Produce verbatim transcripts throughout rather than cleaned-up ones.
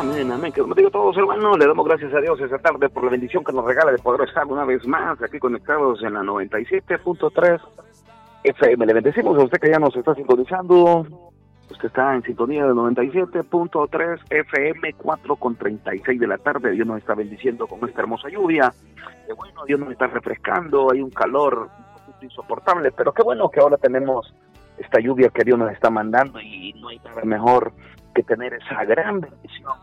Amén, amén. Que como digo todos, hermanos, le damos gracias a Dios esta tarde por la bendición que nos regala de poder estar una vez más aquí conectados en la noventa y siete punto tres F M. Le bendecimos a usted que ya nos está sintonizando. Usted está en sintonía de noventa y siete punto tres F M, cuatro con treinta y seis de la tarde. Dios nos está bendiciendo con esta hermosa lluvia. Qué bueno, Dios nos está refrescando. Hay un calor insoportable, pero qué bueno que ahora tenemos esta lluvia que Dios nos está mandando y no hay nada mejor que tener esa gran bendición.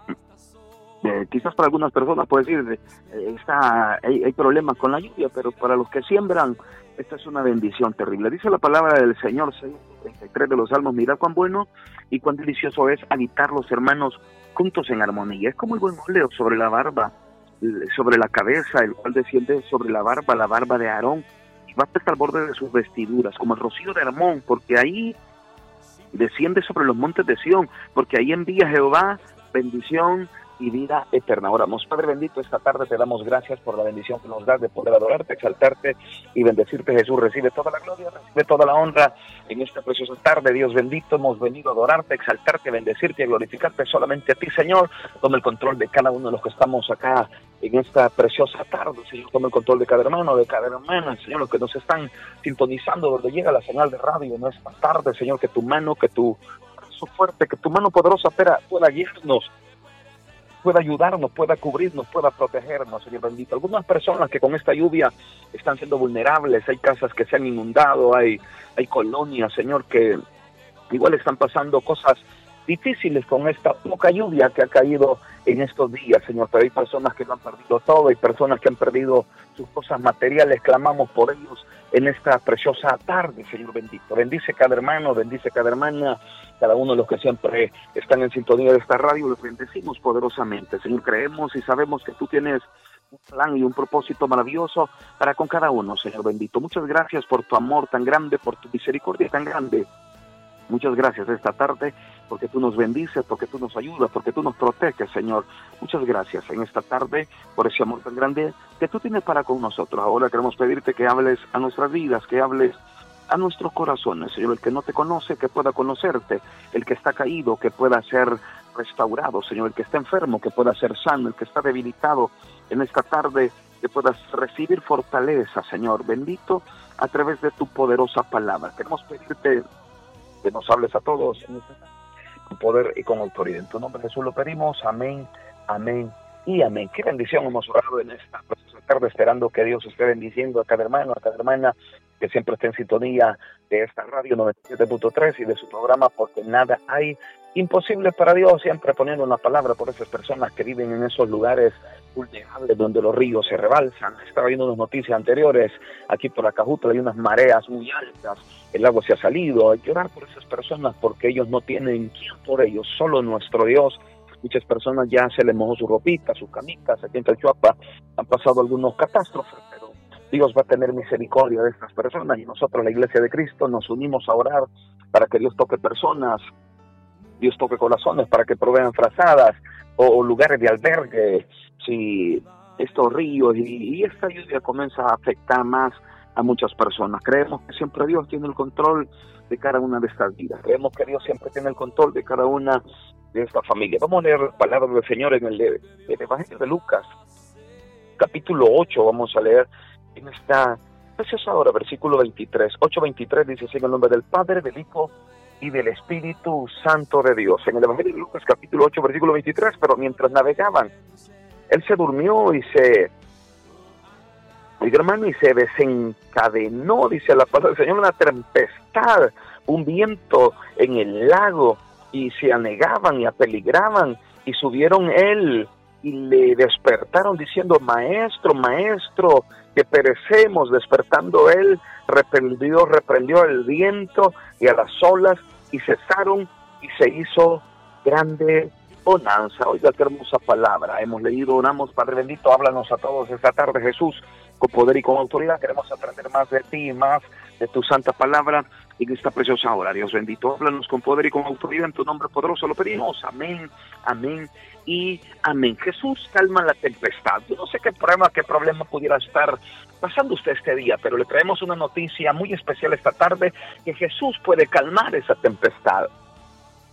Eh, quizás para algunas personas puede decir eh, está, hay, hay problemas con la lluvia, pero para los que siembran, esta es una bendición terrible. Dice la palabra del Señor, treinta y tres de los Salmos, mirad cuán bueno y cuán delicioso es habitar los hermanos juntos en armonía. Es como el buen óleo sobre la barba, sobre la cabeza, el cual desciende sobre la barba, la barba de Aarón, y va hasta el borde de sus vestiduras, como el rocío de Hermón, porque ahí desciende sobre los montes de Sión, porque ahí envía Jehová bendición y vida eterna. Oramos. Padre bendito, esta tarde te damos gracias por la bendición que nos das de poder adorarte, exaltarte y bendecirte, Jesús. Recibe toda la gloria, recibe toda la honra en esta preciosa tarde. Dios bendito, hemos venido a adorarte, exaltarte, bendecirte y glorificarte solamente a ti, Señor. Toma el control de cada uno de los que estamos acá en esta preciosa tarde, Señor. Toma el control de cada hermano, de cada hermana, Señor, los que nos están sintonizando donde llega la señal de radio en esta tarde, Señor, que tu mano, que tu brazo fuerte, que tu mano poderosa pueda, pueda guiarnos, pueda ayudarnos, pueda cubrirnos, pueda protegernos, Señor bendito. Algunas personas que con esta lluvia están siendo vulnerables, hay casas que se han inundado, hay, hay colonias, Señor, que igual están pasando cosas difíciles con esta poca lluvia que ha caído en estos días, Señor. Pero hay personas que lo han perdido todo, hay personas que han perdido sus cosas materiales. Clamamos por ellos en esta preciosa tarde, Señor bendito. Bendice cada hermano, bendice cada hermana, cada uno de los que siempre están en sintonía de esta radio. Los bendecimos poderosamente, Señor. Creemos y sabemos que tú tienes un plan y un propósito maravilloso para con cada uno, Señor bendito. Muchas gracias por tu amor tan grande, por tu misericordia tan grande. Muchas gracias esta tarde, porque tú nos bendices, porque tú nos ayudas, porque tú nos proteges, Señor. Muchas gracias en esta tarde por ese amor tan grande que tú tienes para con nosotros. Ahora queremos pedirte que hables a nuestras vidas, que hables a nuestros corazones, Señor. El que no te conoce, que pueda conocerte. El que está caído, que pueda ser restaurado, Señor. El que está enfermo, que pueda ser sano. El que está debilitado en esta tarde, que puedas recibir fortaleza, Señor. Bendito a través de tu poderosa palabra. Queremos pedirte que nos hables a todos con poder y con autoridad. En tu nombre, Jesús, lo pedimos. Amén, amén y amén. Qué bendición hemos orado en esta tarde, esperando que Dios esté bendiciendo a cada hermano, a cada hermana que siempre esté en sintonía de esta radio noventa y siete punto tres y de su programa, porque nada hay imposible para Dios, siempre poniendo una palabra por esas personas que viven en esos lugares vulnerables donde los ríos se rebalsan. Estaba viendo unas noticias anteriores, aquí por Acajutla hay unas mareas muy altas, el agua se ha salido. Hay que orar por esas personas porque ellos no tienen quien por ellos, solo nuestro Dios. Muchas personas ya se les mojó su ropita, sus camitas. Aquí en Calchuapa han pasado algunos catástrofes, pero Dios va a tener misericordia de estas personas, y nosotros, la Iglesia de Cristo, nos unimos a orar para que Dios toque personas, Dios toque corazones, para que provean frazadas o, o lugares de albergue. Si estos ríos y, y esta lluvia comienza a afectar más a muchas personas, creemos que siempre Dios tiene el control de cada una de estas vidas. Creemos que Dios siempre tiene el control de cada una de esta familia. Vamos a leer la palabra del Señor en el, el Evangelio de Lucas, capítulo ocho. Vamos a leer en esta preciosa hora, versículo veintitrés. ocho veintitrés dice así: en el nombre del Padre, del Hijo y del Espíritu Santo de Dios. En el Evangelio de Lucas, capítulo ocho, versículo veintitrés. Pero mientras navegaban, él se durmió y se... Oiga, hermano, y se desencadenó, dice la palabra del Señor, una tempestad, un viento en el lago, y se anegaban y apeligraban, y subieron él y le despertaron diciendo: maestro, maestro, que perecemos. Despertando él, reprendió, reprendió el viento y a las olas, y cesaron, y se hizo grande bonanza. Oiga, qué hermosa palabra. Hemos leído, oramos. Padre bendito, háblanos a todos esta tarde, Jesús, con poder y con autoridad. Queremos aprender más de ti, más de tu santa palabra en esta preciosa hora. Dios bendito, háblanos con poder y con autoridad, en tu nombre poderoso lo pedimos. Amén, amén y amén. Jesús calma la tempestad. Yo no sé qué problema, qué problema pudiera estar pasando usted este día, pero le traemos una noticia muy especial esta tarde, que Jesús puede calmar esa tempestad.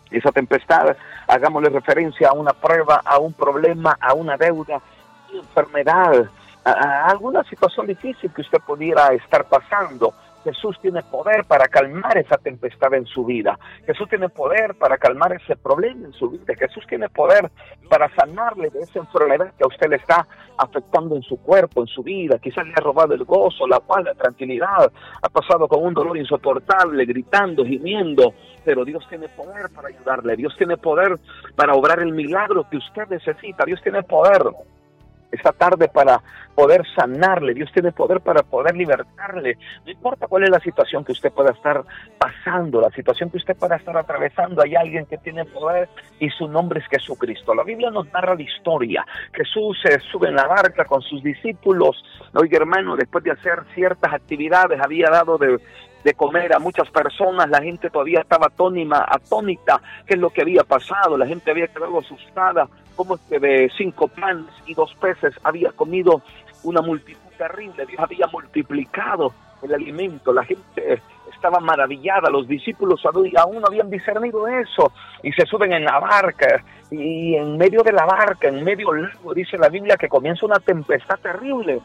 esa tempestad, hagámosle referencia a una prueba, a un problema, a una deuda, a una enfermedad, a, a alguna situación difícil que usted pudiera estar pasando. Jesús tiene poder para calmar esa tempestad en su vida. Jesús tiene poder para calmar ese problema en su vida. Jesús tiene poder para sanarle de esa enfermedad que a usted le está afectando en su cuerpo, en su vida. Quizás le ha robado el gozo, la paz, la tranquilidad. Ha pasado con un dolor insoportable, gritando, gimiendo. Pero Dios tiene poder para ayudarle. Dios tiene poder para obrar el milagro que usted necesita. Dios tiene poder esta tarde para poder sanarle. Dios tiene poder para poder libertarle. No importa cuál es la situación que usted pueda estar pasando, la situación que usted pueda estar atravesando, hay alguien que tiene poder y su nombre es Jesucristo. La Biblia nos narra la historia. Jesús se sube en la barca con sus discípulos. Oiga, hermano, después de hacer ciertas actividades, había dado de de comer a muchas personas, la gente todavía estaba atónima, atónita, qué es lo que había pasado, la gente había quedado asustada, como es que de cinco panes y dos peces había comido una multitud terrible, Dios había multiplicado el alimento, la gente estaba maravillada, los discípulos aún no habían discernido eso, y se suben en la barca, y en medio de la barca, en medio del lago, dice la Biblia que comienza una tempestad terrible,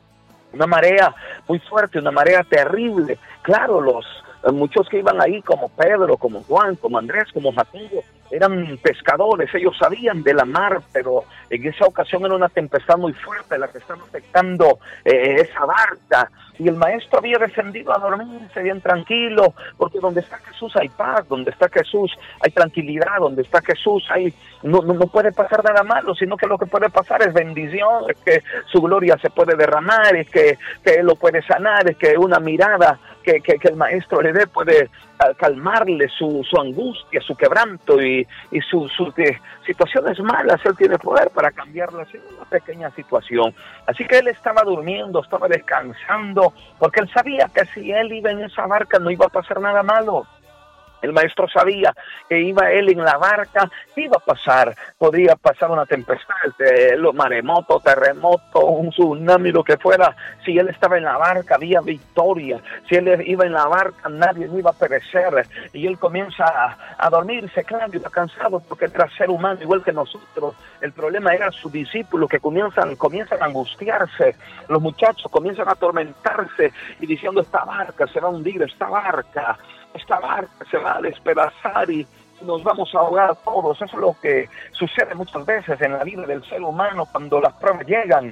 una marea muy fuerte, una marea terrible. Claro, los eh, muchos que iban ahí, como Pedro, como Juan, como Andrés, como Jacobo, eran pescadores, ellos sabían de la mar, pero en esa ocasión era una tempestad muy fuerte la que estaba afectando eh, esa barca, y el maestro había descendido a dormirse bien tranquilo, porque donde está Jesús hay paz, donde está Jesús hay tranquilidad, donde está Jesús hay no, no, no puede pasar nada malo, sino que lo que puede pasar es bendición, es que su gloria se puede derramar, es que, que Él lo puede sanar, es que una mirada que, que, que el maestro le dé puede calmarle su, su angustia, su quebranto y, y sus su, situaciones malas. Él tiene poder para cambiarlas en una pequeña situación. Así que él estaba durmiendo, estaba descansando, porque él sabía que si él iba en esa barca no iba a pasar nada malo. El maestro sabía que iba él en la barca, iba a pasar, podría pasar una tempestad, eh, los maremotos, terremoto, un tsunami, lo que fuera. Si él estaba en la barca, había victoria. Si él iba en la barca, nadie iba a perecer. Y él comienza a, a dormirse, claro, iba cansado porque era ser humano, igual que nosotros. El problema era sus discípulos que comienzan, comienzan a angustiarse. Los muchachos comienzan a atormentarse y diciendo, esta barca se va a hundir, esta barca... esta barca se va a despedazar y nos vamos a ahogar todos. Eso es lo que sucede muchas veces en la vida del ser humano cuando las pruebas llegan.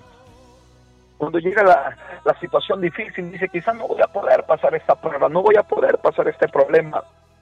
Cuando llega la, la situación difícil, dice, quizás no voy a poder pasar esta prueba, no voy a poder pasar este problema,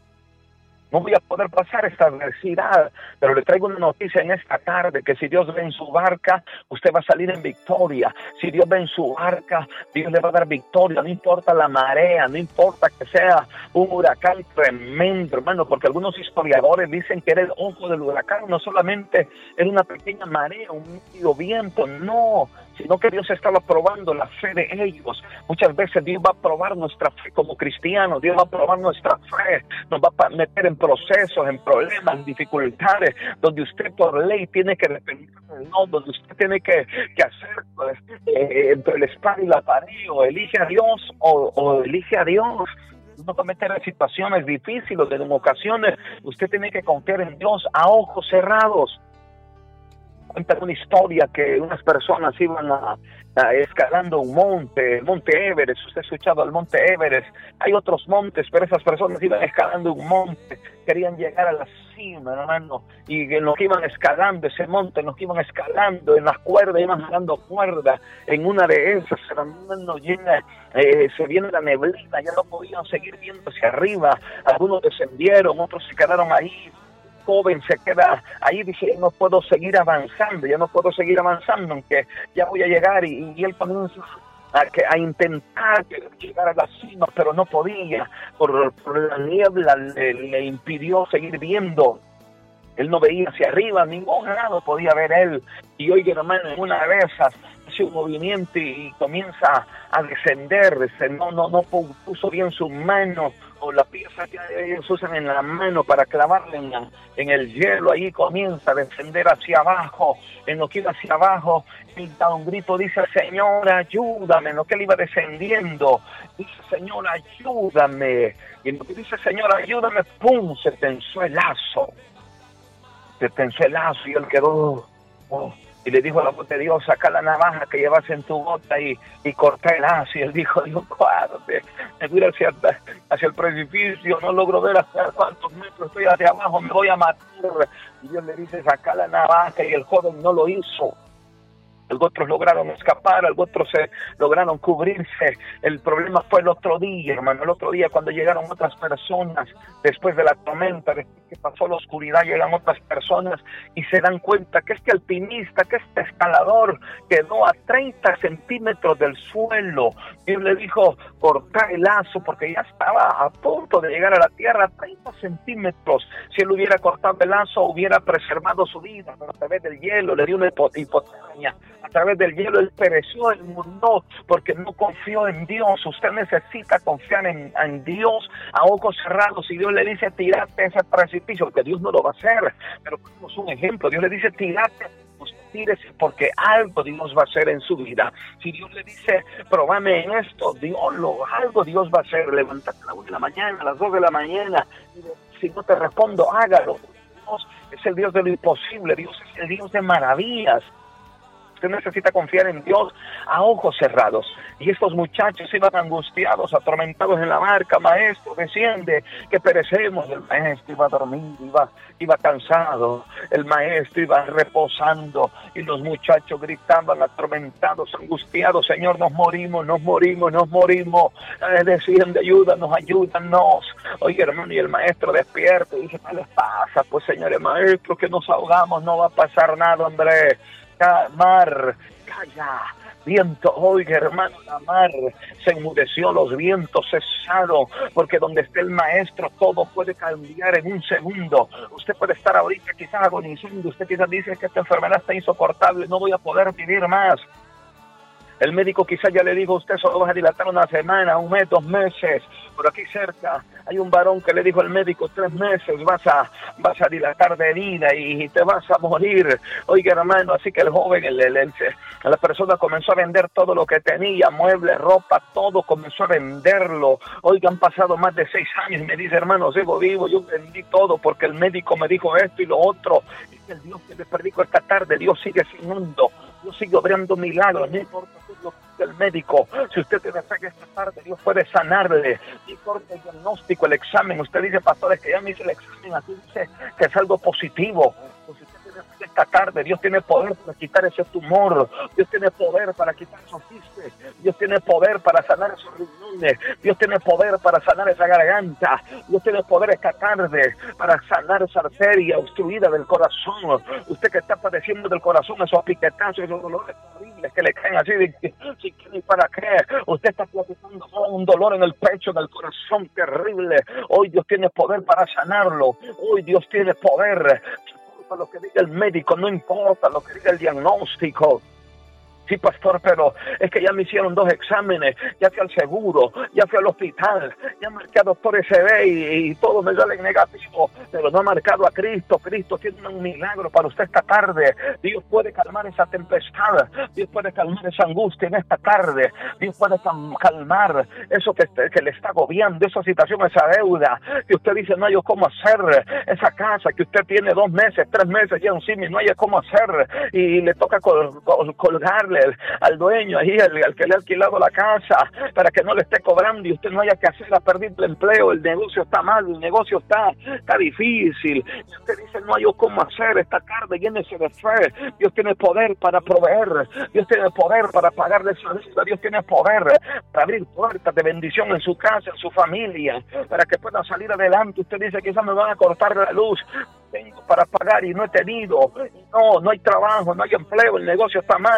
no voy a poder pasar esta adversidad, pero le traigo una noticia en esta tarde, que si Dios ve en su barca, usted va a salir en victoria. Si Dios ve en su barca, Dios le va a dar victoria, no importa la marea, no importa que sea un huracán tremendo, hermano, porque algunos historiadores dicen que era el ojo del huracán, no solamente era una pequeña marea, un medio viento, no, sino que Dios estaba probando la fe de ellos. Muchas veces Dios va a probar nuestra fe como cristianos, Dios va a probar nuestra fe, nos va a meter en procesos, en problemas, en dificultades, donde usted por ley tiene que depender del no, donde usted tiene que, que hacer pues, eh, entre el espada y la pared, o elige a Dios o, o elige a Dios. No va a meter en situaciones difíciles, en ocasiones usted tiene que confiar en Dios a ojos cerrados. Cuenta una historia que unas personas iban a, a escalando un monte, el monte Everest. Usted ha escuchado el monte Everest. Hay otros montes, pero esas personas iban escalando un monte, querían llegar a la cima, hermano, y en lo que iban escalando ese monte, en lo que iban escalando, en las cuerdas, iban jalando cuerdas. En una de esas, hermano, llena, eh, se viene la neblina, ya no podían seguir viendo hacia arriba. Algunos descendieron, otros se quedaron ahí. Joven se queda ahí, dice, no puedo seguir avanzando, ya no puedo seguir avanzando, aunque ya voy a llegar, y, y él comienza a, a intentar llegar a la cima, pero no podía, por, por la niebla le, le impidió seguir viendo. Él no veía hacia arriba, ningún lado podía ver él. Y oiga, hermano, en una de esas, hace un movimiento y, y comienza a descender, no, no, no puso bien sus manos, o la pieza que ellos usan en la mano para clavarla en, la, en el hielo, ahí comienza a descender hacia abajo. En lo que iba hacia abajo, él da un grito, dice, Señor, ayúdame. En lo que él iba descendiendo, dice, Señor, ayúdame. Y en lo que dice, Señor, ayúdame, pum, se tensó el lazo. Se tensó el lazo y él quedó... Oh, y le dijo a la voz de Dios, saca la navaja que llevas en tu bota y, y corta el lazo. Y él dijo, Dios, guárdate, me voy hacia, hacia el precipicio, no logro ver hasta cuántos metros estoy hacia abajo, me voy a matar. Y Dios le dice, saca la navaja, y el joven no lo hizo. Algunos otros lograron escapar, algunos otros se lograron cubrirse. El problema fue el otro día, hermano, el otro día cuando llegaron otras personas, después de la tormenta, después que pasó la oscuridad, llegan otras personas y se dan cuenta que este alpinista, que este escalador quedó a treinta centímetros del suelo. Dios le dijo, corta el lazo, porque ya estaba a punto de llegar a la tierra, a treinta centímetros. Si él hubiera cortado el lazo, hubiera preservado su vida, pero a través del hielo le dio una hipotermia. A través del hielo él pereció, él murió porque no confió en Dios. Usted necesita confiar en, en Dios a ojos cerrados. Si Dios le dice tirate ese precipicio, que Dios no lo va a hacer, pero ponemos un ejemplo. Dios le dice tirate, pues tírese, porque algo Dios va a hacer en su vida. Si Dios le dice probame en esto, Dios lo, algo Dios va a hacer. Levántate a la una de la mañana, a las dos de la mañana, y si no te respondo, hágalo. Dios es el Dios de lo imposible, Dios es el Dios de maravillas. Usted necesita confiar en Dios a ojos cerrados. Y estos muchachos iban angustiados, atormentados en la barca. Maestro, desciende, que perecemos. El maestro iba a dormir, iba, iba cansado. El maestro iba reposando. Y los muchachos gritaban, atormentados, angustiados. Señor, nos morimos, nos morimos, nos morimos. Eh, desciende, ayúdanos, ayúdanos. Oye, hermano, y el maestro despierta y dice, ¿qué les pasa? Pues, señores, maestro, que nos ahogamos, no va a pasar nada, hombre. Mar, calla, viento, oiga, hermano, la mar se enmudeció, los vientos cesaron, porque donde esté el maestro todo puede cambiar en un segundo. Usted puede estar ahorita quizás agonizando, usted quizás dice que esta enfermedad está insoportable, no voy a poder vivir más. El médico quizás ya le dijo a usted, solo vas a dilatar una semana, un mes, dos meses. Por aquí cerca hay un varón que le dijo al médico, tres meses vas a vas a dilatar de vida y te vas a morir. Oiga, hermano, así que el joven, el, el, el, la persona comenzó a vender todo lo que tenía, muebles, ropa, todo, comenzó a venderlo. Oiga, han pasado más de seis años y me dice, hermano, sigo vivo, yo vendí todo porque el médico me dijo esto y lo otro. Y el Dios que le predico esta tarde, Dios sigue sanando, Dios sigue obrando milagros, no importa lo que diga el médico. Si usted tiene fe que esta tarde Dios puede sanarle, no importa el diagnóstico, el examen. Usted dice, pastores, que ya me hice el examen, aquí dice que es algo positivo. Pues si usted tiene fe que esta tarde Dios tiene poder para quitar ese tumor, Dios tiene poder para quitar esos quistes, Dios tiene poder para sanar esos riñones, Dios tiene poder para sanar esa garganta, Dios tiene poder esta tarde para sanar esa arteria obstruida del corazón. Usted que está padeciendo del corazón esos piquetazos, esos dolores horribles que le caen así de que, si ni para qué, usted está platicando un dolor en el pecho, en el corazón terrible. Hoy Dios tiene poder para sanarlo, hoy Dios tiene poder. No importa lo que diga el médico, no importa lo que diga el diagnóstico. Sí, pastor, pero es que ya me hicieron dos exámenes, ya fui al seguro, ya fui al hospital, ya marqué a doctor S B y, y todo me sale negativo, pero no ha marcado a Cristo. Cristo tiene un milagro para usted esta tarde. Dios puede calmar esa tempestad, Dios puede calmar esa angustia en esta tarde, Dios puede calmar eso que, que le está agobiando, esa situación, esa deuda, que usted dice no hay cómo hacer, esa casa que usted tiene dos meses, tres meses ya encima y no hay cómo hacer, y le toca col, col, colgarle al dueño ahí, al, al que le ha alquilado la casa, para que no le esté cobrando y usted no haya que hacer, a perder el empleo, el negocio está mal, el negocio está, está difícil, y usted dice no hay cómo hacer. Esta tarde llénese de fe. Dios tiene poder para proveer, Dios tiene poder para pagarle esa deuda, Dios tiene poder para abrir puertas de bendición en su casa, en su familia, para que pueda salir adelante. Usted dice quizás me van a cortar la luz, tengo para pagar y no he tenido, no, no hay trabajo, no hay empleo, el negocio está mal, me han despedido,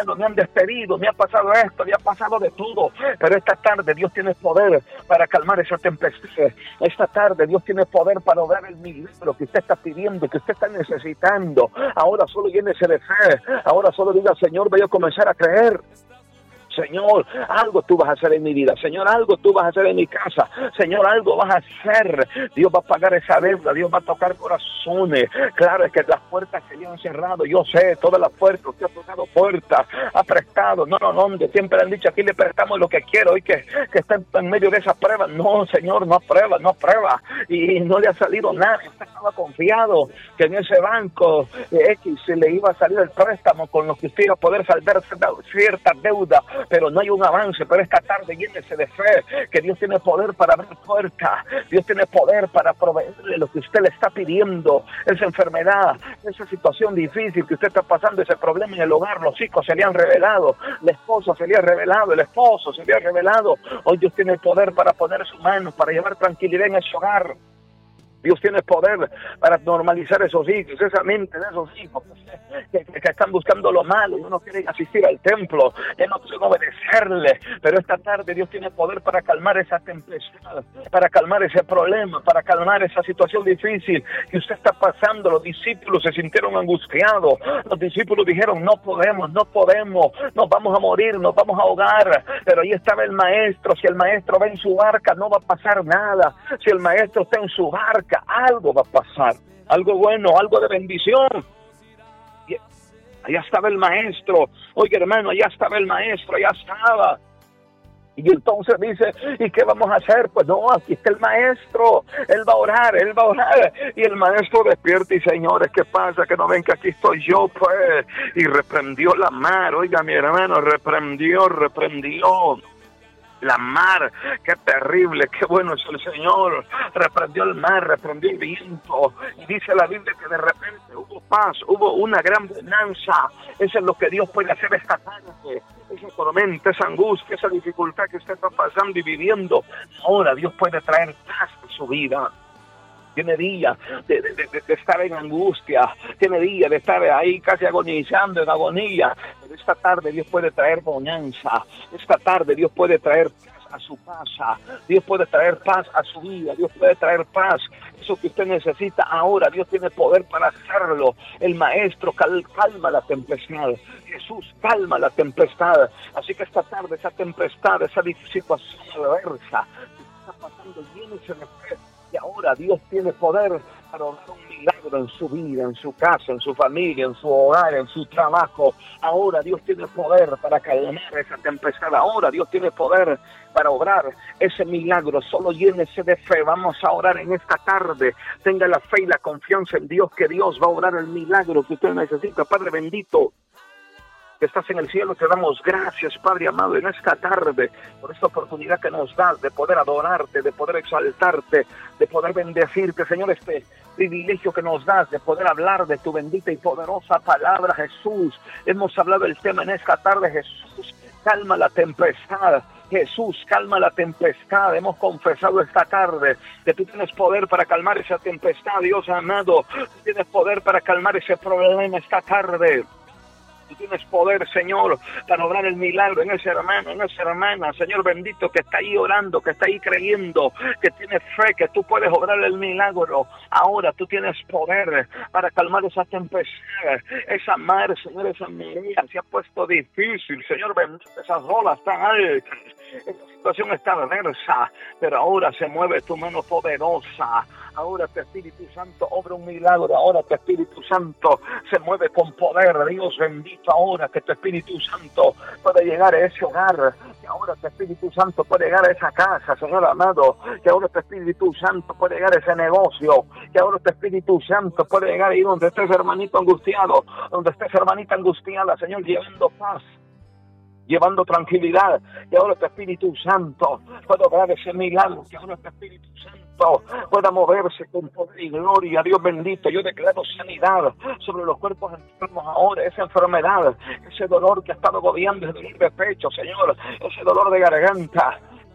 despedido, me ha pasado esto, me ha pasado de todo, pero esta tarde Dios tiene poder para calmar esa tempestad. Esta tarde Dios tiene poder para obrar el milagro que usted está pidiendo, que usted está necesitando. Ahora solo llénese de fe, ahora solo diga: Señor, voy a comenzar a creer. Señor, algo tú vas a hacer en mi vida. Señor, algo tú vas a hacer en mi casa. Señor, algo vas a hacer. Dios va a pagar esa deuda. Dios va a tocar corazones. Claro, es que las puertas se han cerrado. Yo sé, todas las puertas. Usted ha tocado puertas, ha prestado. No, no, no. Siempre le han dicho: aquí le prestamos lo que quiero. Hoy que, que está en medio de esa prueba. No, Señor, no aprueba, no aprueba. Y no le ha salido nada. Usted estaba confiado que en ese banco X le iba a salir el préstamo con lo que usted iba a poder saldar cierta deuda. Pero no hay un avance. Pero esta tarde llénese de fe, que Dios tiene poder para abrir puertas. Dios tiene poder para proveerle lo que usted le está pidiendo. Esa enfermedad, esa situación difícil que usted está pasando, ese problema en el hogar, los hijos se le han revelado, la esposa se le ha revelado, el esposo se le ha revelado. Hoy Dios tiene el poder para poner su mano, para llevar tranquilidad en ese hogar. Dios tiene poder para normalizar esos hijos, esa mente de esos hijos que, que, que están buscando lo malo y no quieren asistir al templo, que no quieren obedecerle. Pero esta tarde Dios tiene poder para calmar esa tempestad, para calmar ese problema, para calmar esa situación difícil que usted está pasando. Los discípulos se sintieron angustiados. Los discípulos dijeron: no podemos, no podemos, nos vamos a morir, nos vamos a ahogar. Pero ahí estaba el maestro. Si el maestro va en su barca, no va a pasar nada. Si el maestro está en su barca, algo va a pasar, algo bueno, algo de bendición. Y allá estaba el maestro. Oye, hermano, allá estaba el maestro, allá estaba. Y entonces dice: ¿y qué vamos a hacer? Pues no, aquí está el maestro, él va a orar, él va a orar. Y el maestro despierta y: señores, ¿qué pasa? Que no ven que aquí estoy yo, pues. Y reprendió la mar. Oiga, mi hermano, reprendió, reprendió la mar. Qué terrible, qué bueno es el Señor. Reprendió el mar, reprendió el viento. Y dice la Biblia que de repente hubo paz, hubo una gran bonanza. Eso es lo que Dios puede hacer esta tarde. Esa tormenta, esa angustia, esa dificultad que usted está pasando y viviendo, ahora Dios puede traer paz a su vida. Tiene días de, de, de, de estar en angustia, tiene días de estar ahí casi agonizando, en agonía. Pero esta tarde Dios puede traer bonanza. Esta tarde Dios puede traer paz a su casa. Dios puede traer paz a su vida. Dios puede traer paz. Eso que usted necesita ahora, Dios tiene poder para hacerlo. El maestro cal, calma la tempestad. Jesús calma la tempestad. Así que esta tarde esa tempestad, esa situación adversa que está pasando, llénese de fe. Y ahora Dios tiene poder para obrar un milagro en su vida, en su casa, en su familia, en su hogar, en su trabajo. Ahora Dios tiene poder para calmar esa tempestad. Ahora Dios tiene poder para obrar ese milagro. Solo llénese de fe. Vamos a orar en esta tarde. Tenga la fe y la confianza en Dios, que Dios va a obrar el milagro que usted necesita. Padre bendito, que estás en el cielo, te damos gracias, Padre amado, en esta tarde, por esta oportunidad que nos das de poder adorarte, de poder exaltarte, de poder bendecirte, Señor, este privilegio que nos das de poder hablar de tu bendita y poderosa palabra, Jesús. Hemos hablado el tema en esta tarde: Jesús, calma la tempestad. Jesús, calma la tempestad. Hemos confesado esta tarde que tú tienes poder para calmar esa tempestad, Dios amado. Tú tienes poder para calmar ese problema esta tarde. Tú tienes poder, Señor, para obrar el milagro en ese hermano, en esa hermana, Señor bendito, que está ahí orando, que está ahí creyendo, que tiene fe, que tú puedes obrar el milagro. Ahora tú tienes poder para calmar esa tempestad, esa mar, Señor, esa marea se ha puesto difícil, Señor bendito, esas olas tan altas. Esta situación está adversa, pero ahora se mueve tu mano poderosa. Ahora tu Espíritu Santo obra un milagro. Ahora tu Espíritu Santo se mueve con poder. Dios bendito, ahora que tu Espíritu Santo puede llegar a ese hogar. Que ahora tu Espíritu Santo puede llegar a esa casa, Señor amado. Que ahora tu Espíritu Santo puede llegar a ese negocio. Que ahora tu Espíritu Santo puede llegar ahí donde estés, hermanito angustiado. Donde estés, hermanita angustiada, Señor, llevando paz, llevando tranquilidad. Que ahora tu Espíritu Santo pueda obrar ese milagro. Que ahora tu Espíritu Santo pueda moverse con poder y gloria. Dios bendito, yo declaro sanidad sobre los cuerpos enfermos ahora. Esa enfermedad, ese dolor que ha estado agobiando, ese dolor de pecho, Señor, ese dolor de garganta,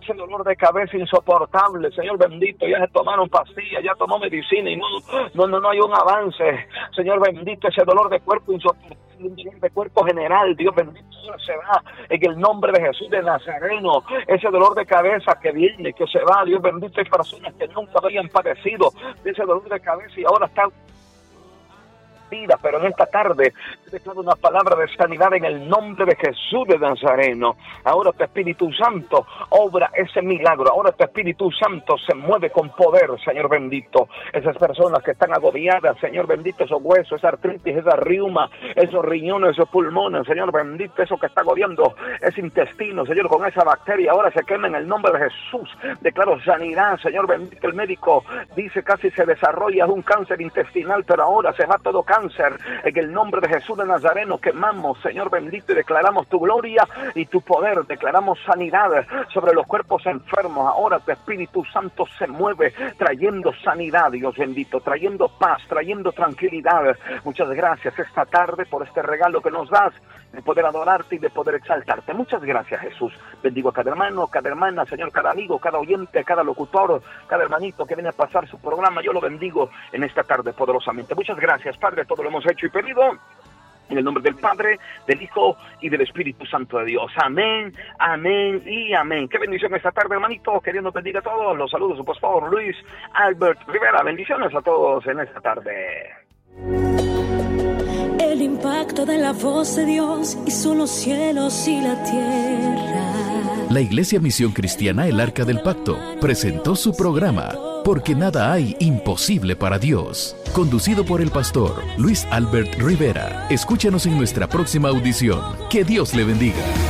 ese dolor de cabeza insoportable, Señor bendito, ya se tomaron pastillas, ya tomó medicina y no, no, no, no hay un avance, Señor bendito, ese dolor de cuerpo insoportable, un dolor de cuerpo general, Dios bendito, se va en el nombre de Jesús de Nazareno, ese dolor de cabeza que viene, que se va, Dios bendito, hay personas que nunca habían padecido de ese dolor de cabeza y ahora están vida, pero en esta tarde declaro una palabra de sanidad en el nombre de Jesús de Nazareno. Ahora tu Espíritu Santo obra ese milagro, ahora tu Espíritu Santo se mueve con poder, Señor bendito. Esas personas que están agobiadas, Señor bendito, esos huesos, esa artritis, esa riuma, esos riñones, esos pulmones, Señor bendito, eso que está agobiando ese intestino, Señor, con esa bacteria, ahora se quema en el nombre de Jesús. Declaro sanidad, Señor bendito. El médico dice casi se desarrolla un cáncer intestinal, pero ahora se va todo cáncer. En el nombre de Jesús de Nazareno quemamos, Señor bendito, y declaramos tu gloria y tu poder. Declaramos sanidad sobre los cuerpos enfermos. Ahora tu Espíritu Santo se mueve trayendo sanidad, Dios bendito, trayendo paz, trayendo tranquilidad. Muchas gracias esta tarde por este regalo que nos das de poder adorarte y de poder exaltarte. Muchas gracias, Jesús. Bendigo a cada hermano, cada hermana, Señor, cada amigo, cada oyente, cada locutor, cada hermanito que viene a pasar su programa. Yo lo bendigo en esta tarde poderosamente. Muchas gracias, Padre. Todo lo hemos hecho y pedido en el nombre del Padre, del Hijo y del Espíritu Santo de Dios. Amén, amén y amén. Qué bendición esta tarde, hermanito. Que Dios nos bendiga a todos. Los saludos su pastor Luis Albert Rivera. Bendiciones a todos en esta tarde. El impacto de la voz de Dios hizo los cielos y la tierra. La Iglesia Misión Cristiana El Arca del Pacto presentó su programa Porque nada hay imposible para Dios, conducido por el pastor Luis Albert Rivera. Escúchanos en nuestra próxima audición. Que Dios le bendiga.